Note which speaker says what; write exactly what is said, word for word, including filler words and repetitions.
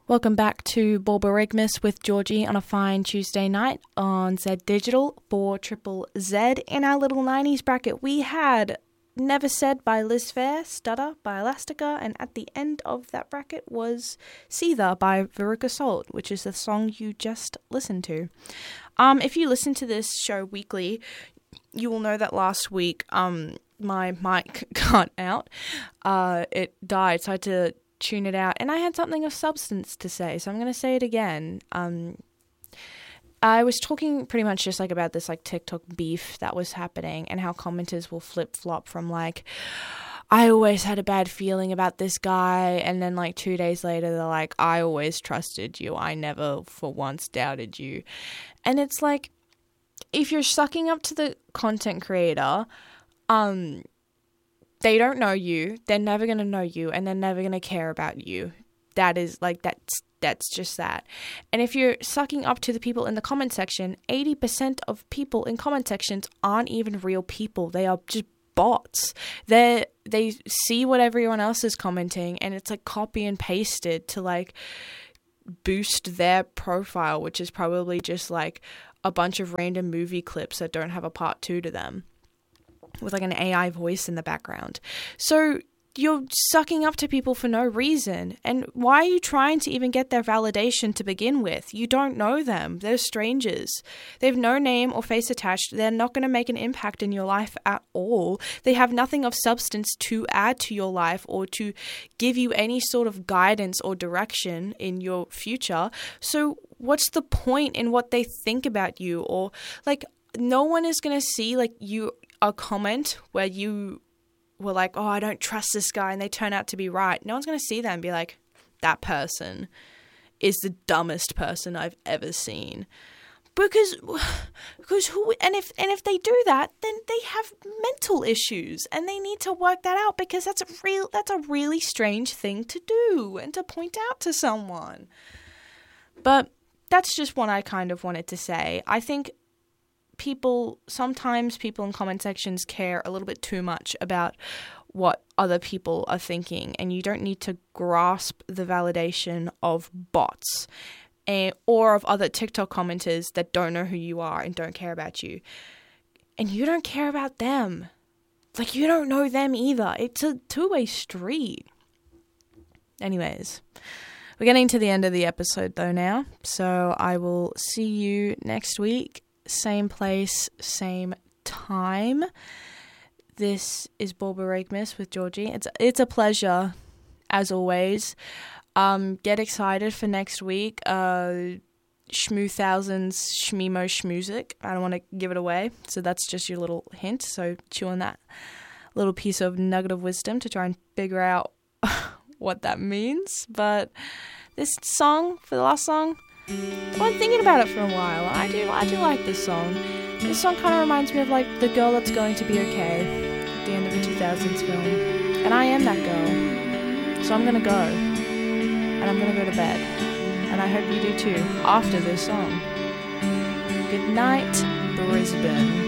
Speaker 1: Welcome back to Borborygmus with Georgie on a fine Tuesday night on Z Digital for Triple Z. In our little nineties bracket, we had Never Said by Liz Phair, Stutter by Elastica, and at the end of that bracket was Seether by Veruca Salt, which is the song you just listened to. Um, if you listen to this show weekly, you will know that last week um, my mic got out. Uh, it died, so I had to tune it out, and I had something of substance to say, so I'm going to say it again. Um, I was talking pretty much just like about this like TikTok beef that was happening and how commenters will flip-flop from like, I always had a bad feeling about this guy, and then like two days later they're like, I always trusted you, I never for once doubted you. And it's like, if you're sucking up to the content creator, um they don't know you, they're never going to know you, and they're never going to care about you. That is, like, that's that's just that. And if you're sucking up to the people in the comment section, eighty percent of people in comment sections aren't even real people. They are just bots. They they see what everyone else is commenting, and it's, like, copy and pasted to, like, boost their profile, which is probably just, like, a bunch of random movie clips that don't have a part two to them, with like an A I voice in the background. So you're sucking up to people for no reason. And why are you trying to even get their validation to begin with? You don't know them. They're strangers. They have no name or face attached. They're not going to make an impact in your life at all. They have nothing of substance to add to your life or to give you any sort of guidance or direction in your future. So what's the point in what they think about you? Or like, no one is going to see like you a comment where you were like, oh, I don't trust this guy, and they turn out to be right. No one's going to see that and be like, that person is the dumbest person I've ever seen. Because, because who, and if, and if they do that, then they have mental issues and they need to work that out, because that's a real, that's a really strange thing to do and to point out to someone. But that's just what I kind of wanted to say. I think people, sometimes people in comment sections care a little bit too much about what other people are thinking, and you don't need to grasp the validation of bots and, or of other TikTok commenters that don't know who you are and don't care about you. And you don't care about them. Like, you don't know them either. It's a two-way street. Anyways, we're getting to the end of the episode though now, so I will see you next week. Same place, same time. This is Borborygmus with Georgie. It's it's a pleasure, as always. Um, get excited for next week. Uh, Shmoo Thousands Shmemo Shmusic. I don't want to give it away, so that's just your little hint. So chew on that little piece of nugget of wisdom to try and figure out what that means. But this song, for the last song, I've been thinking about it for a while. I do, I do like this song. This song kind of reminds me of like The Girl That's Going to Be Okay at the end of the two thousands film. And I am that girl. So I'm gonna go. And I'm gonna go to bed. And I hope you do too, after this song. Good night, Brisbane.